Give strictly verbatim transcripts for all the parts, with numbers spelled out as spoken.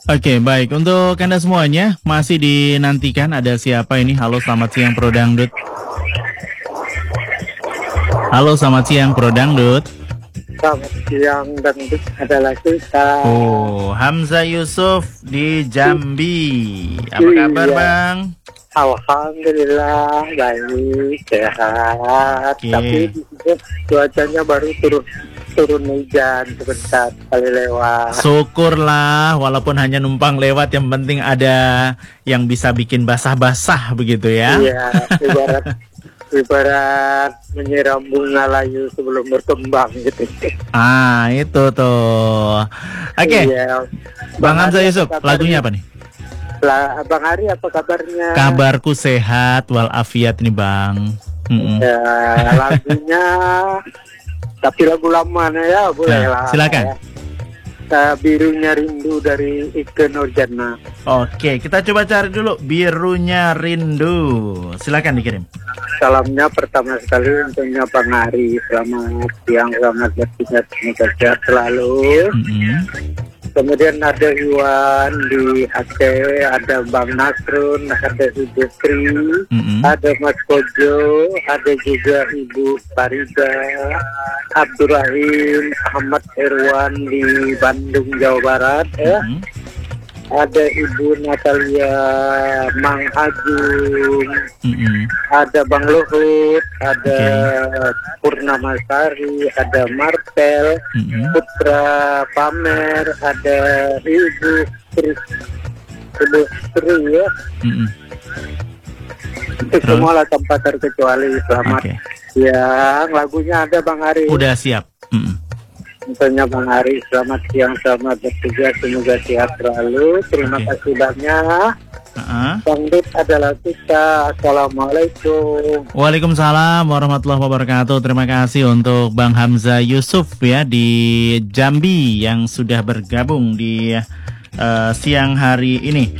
Oke, baik. Untuk Anda semuanya, masih dinantikan ada siapa ini? Halo, selamat siang Pro Dangdut. Halo, selamat siang Pro Dangdut. Selamat siang Dangdut adalah kita. Oh, Hamzah Yusuf di Jambi. Apa kabar, Iya. Bang? Alhamdulillah baik, sehat. Oke. Tapi di sini cuacanya baru turun turun hujan sebentar kali lewat. Syukurlah, walaupun hanya numpang lewat, yang penting ada yang bisa bikin basah-basah begitu ya. Iya, ibarat ibarat menyiram bunga layu sebelum berkembang gitu. Ah, itu tuh. Oke, Iya. Bang Hamzah Ari, Yusuf, apa lagunya kabarnya? apa nih? Lah, Bang Ari apa kabarnya? Kabarku sehat walafiat nih, Bang. Mm-mm. Ya, lagunya tapi lagu lama ya boleh Nah, lah. silakan. Ya. Uh, Birunya Rindu dari Ike Nurjana. Oke, kita coba cari dulu Birunya Rindu. Silakan dikirim. Salamnya pertama sekali untuknya Bang Ari. Selamat siang, selamat berpindah, semoga sehat selalu. Mm-mm. Kemudian ada Iwan di Aceh, ada Bang Nasrun, ada Ibu Sri, Mm-mm. ada Mas Kojo, ada juga Ibu Farida, Abdurrahim, Ahmad Irwan di Bandung, Jawa Barat, ya. Mm-mm. Ada Ibu Natalia Mang Agung, Mm-mm. ada Bang Luhut, ada Purnama Sari, ada Martel, Mm-mm. Putra Pamer, ada Ibu Sri, Ibu Sri ya. Mm-mm. Itu semua lah tanpa terkecuali. Selamat Oke. siang. Lagunya ada Bang Ari. Udah siap. Mm-mm. Tentunya Bang Ari, selamat siang, selamat bertugas, semoga sehat selalu. Terima Oke. kasih banyak. Uh-uh. Dangdut adalah kita. Assalamualaikum. Waalaikumsalam warahmatullahi wabarakatuh. Terima kasih untuk Bang Hamzah Yusuf ya di Jambi yang sudah bergabung di uh, siang hari ini.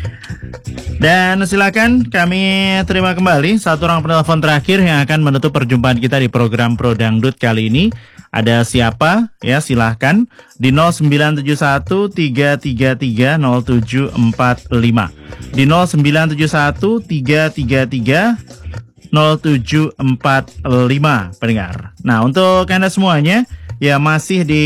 Dan silakan kami terima kembali satu orang penelpon terakhir yang akan menutup perjumpaan kita di program Pro Dangdut kali ini. Ada siapa? Ya, silahkan di nol sembilan tujuh satu tiga tiga tiga nol tujuh empat lima. Di nol sembilan tujuh satu tiga tiga tiga nol tujuh empat lima pendengar. Nah, untuk Anda semuanya ya masih di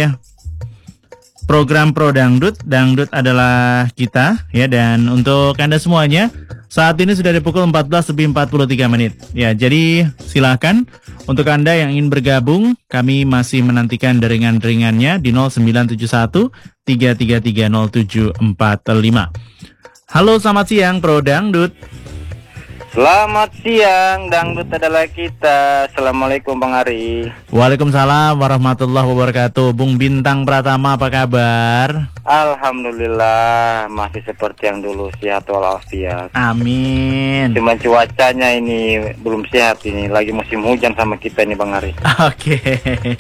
program Pro Dangdut, Dangdut adalah kita ya, dan untuk Anda semuanya saat ini sudah di pukul empat belas lebih empat puluh tiga menit. Ya, jadi silakan untuk Anda yang ingin bergabung, kami masih menantikan deringan-deringannya di nol sembilan tujuh satu tiga tiga tiga nol tujuh empat lima. Halo, selamat siang Pro Dangdut. Selamat siang, Dangdut adalah kita. Assalamualaikum Bang Ari. Waalaikumsalam warahmatullahi wabarakatuh. Bung Bintang Pratama, apa kabar? Alhamdulillah masih seperti yang dulu, sehat walafiat. Amin. Cuma cuacanya ini belum sehat, ini lagi musim hujan sama kita ini Bang Ari. Oke.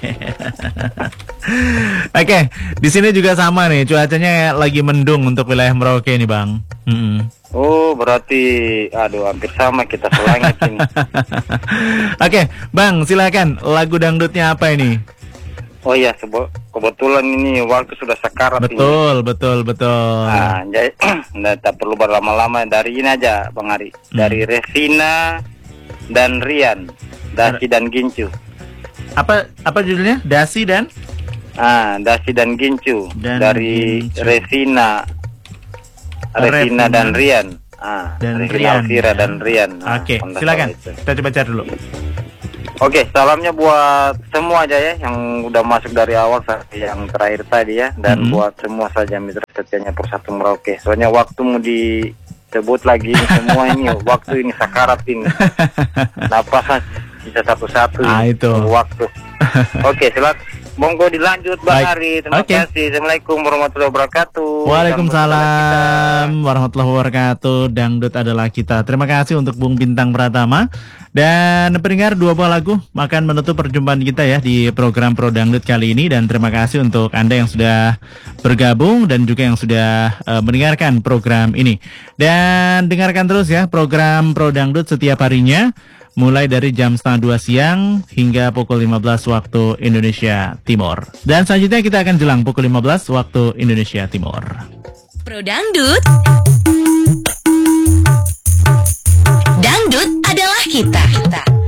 Oke, di sini juga sama nih, cuacanya lagi mendung untuk wilayah Merauke nih, Bang. Mm-mm. Oh, berarti aduh hampir sama kita selangit ini. Oke, Bang, silakan. Lagu dangdutnya apa ini? Oh iya, sebo- kebetulan ini waktu sudah sekarat ini. Betul, betul, betul. Nah, jadi nggak tak perlu berlama-lama, dari ini aja Bang Ari. Dari Revina dan Rian, Dasi dan Gincu. Apa apa judulnya? Dasi dan Ah, Dasi dan Gincu Dan dari Gincu. Revina, Revina Revina dan Rian. Ah, dan Revina Rian. Alvira dan Rian. Ah, Oke, kalau nggak silakan. salah itu. Kita coba cari dulu. Oke, salamnya buat semua aja ya yang udah masuk dari awal sampai yang terakhir tadi ya, dan Mhm. buat semua saja mitra setianya Persatu Merauke. Soalnya waktu mau disebut lagi ini semua ini waktu ini sakarat ini. Napasnya bisa satu-satu Ah, ini, itu. waktu. Oke, silakan. Monggo dilanjut Bang Baik. Ari. Terima Oke. kasih. Assalamualaikum warahmatullahi wabarakatuh. Waalaikumsalam warahmatullahi wabarakatuh. Dangdut adalah kita. Terima kasih untuk Bung Bintang Pratama. Dan pendengar, dua buah lagu akan menutup perjumpaan kita ya di program Pro Dangdut kali ini. Dan terima kasih untuk Anda yang sudah bergabung dan juga yang sudah uh, mendengarkan program ini. Dan dengarkan terus ya program Pro Dangdut setiap harinya, mulai dari jam setengah dua siang hingga pukul lima belas waktu Indonesia Timur. Dan selanjutnya kita akan jelang pukul lima belas waktu Indonesia Timur. Pro Dangdut.